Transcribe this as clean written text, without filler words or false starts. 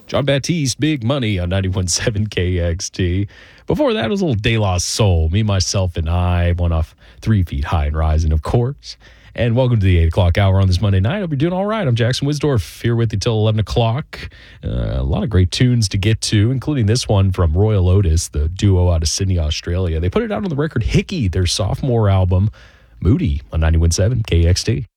John Baptiste, Big Money on 91.7 KXT. Before that was a little De La Soul, Me, Myself, and I, one off 3 Feet High and Rising, of course. And welcome to the 8 o'clock hour on this Monday night. Hope you're doing all right. I'm Jackson Wisdorf, here with you till 11 o'clock. A lot of great tunes to get to, including this one from Royal Otis, the duo out of Sydney, Australia. They put it out on the record Hickey, their sophomore album, Moody, on 91.7 KXT.